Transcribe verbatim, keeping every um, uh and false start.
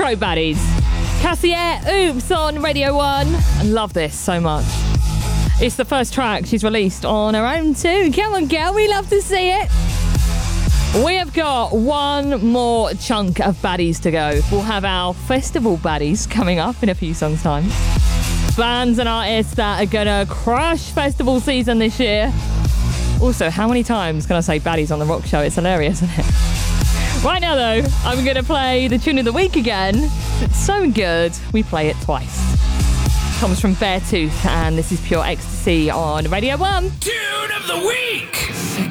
Retro Baddies. Cassiette, Oops on Radio one. I love this so much. It's the first track she's released on her own too. Come on, girl, we love to see it. We have got one more chunk of baddies to go. We'll have our festival baddies coming up in a few songs' time. Bands and artists that are gonna crush festival season this year. Also, how many times can I say baddies on the rock show? It's hilarious, isn't it? Right now, though, I'm gonna play the tune of the week again. It's so good, we play it twice. Comes from Beartooth, and this is Pure Ecstasy on Radio one. Tune of the week!